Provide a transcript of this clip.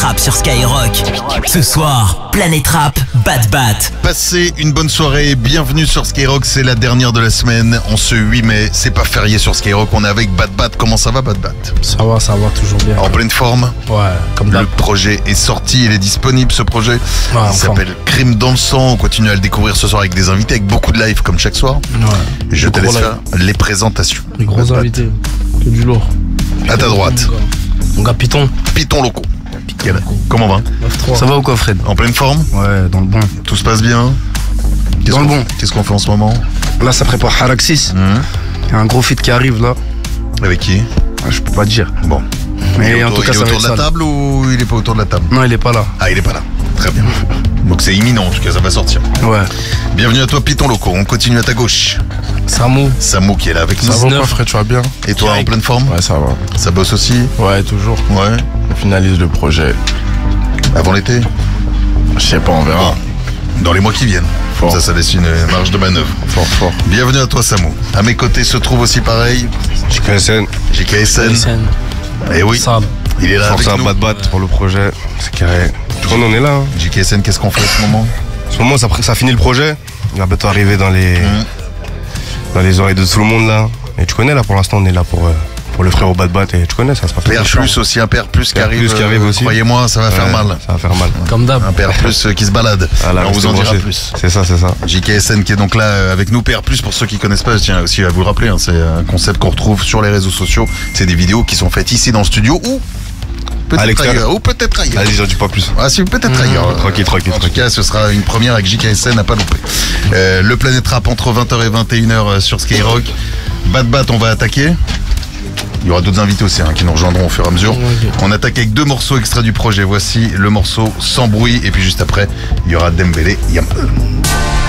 Rap sur Skyrock. Ce soir, Planète Rap, Bad Bat. Passez une bonne soirée, bienvenue sur Skyrock, c'est la dernière de la semaine, en ce 8 mai, c'est pas férié sur Skyrock, on est avec Bad Bat, comment ça va Bad Bat? Ça va, toujours bien. En pleine forme? Ouais, comme d'hab. Le projet est sorti, il est disponible ce projet, il s'appelle Crime dans le sang, on continue à le découvrir ce soir avec des invités, avec beaucoup de live comme chaque soir. Ouais. Je te laisse faire les présentations. Les gros Bad Bat. invités, que du lourd. À ta droite, Mon gars Python. Python Loco. Comment va? 9-3. Ça va ou quoi, Fred? En pleine forme? Ouais, dans le bon. Tout se passe bien? Dans le bon. Qu'est-ce qu'on fait en ce moment? Là, ça prépare Haraxis. Il y a un gros feat qui arrive là. Avec qui? Je peux pas te dire. Bon. Mais en tout cas, il est ça va autour être de la sale. table ou il est pas autour de la table? Non, il est pas là. Ah, il est pas là. Très bien. Donc c'est imminent, en tout cas, ça va sortir. Ouais. Bienvenue à toi, Python Loco. On continue à ta gauche. Samou. Samou qui est là avec nous. Ça va quoi, Fred, tu vas bien? Et toi, en pleine forme? Ouais, ça va. Ça bosse aussi? Ouais, toujours. Ouais. On finalise le projet. Avant l'été? Je sais pas, on verra. Dans les mois qui viennent. Fort. Ça laisse une marge de manœuvre. Fort, fort. Bienvenue à toi, Samou. À mes côtés se trouve aussi pareil JKSN. JKSN. Eh oui, Sab. il est là Force avec à nous. Bad Bat pour le projet. C'est carré. On en est là. JKSN, qu'est-ce qu'on fait en ce moment? En ce moment, ça finit le projet. Il va bientôt arriver dans les oreilles de tout le monde là. Et tu connais là, pour l'instant, on est là pour le frérot Bad Bat. Et tu connais, ça se passe PR plus aussi, un PR plus qui PR+, arrive. qui arrive aussi. Croyez-moi, ça va faire Ouais, mal. Ça va faire mal. Comme d'hab. Un PR plus qui se balade. Ah, là, on vous en restez dira branchés. plus. C'est ça. JKSN qui est donc là avec nous. PR plus pour ceux qui connaissent pas, je tiens aussi à vous le rappeler, hein, c'est un concept qu'on retrouve sur les réseaux sociaux. C'est des vidéos qui sont faites ici dans le studio ou À peut-être l'extérieur. ailleurs. Ou peut-être ailleurs. Allez, j'en dis pas plus. Ah si, peut-être ailleurs. Tranquille. En tout cas, ce sera une première avec JKSN à pas louper. Le Planète Rap entre 20h et 21h sur Skyrock. Bad Bat, on va attaquer. Il y aura d'autres invités aussi qui nous rejoindront au fur et à mesure. On attaque avec 2 morceaux extraits du projet. Voici le morceau Sans bruit. Et puis juste après, il y aura Dembélé Yamal.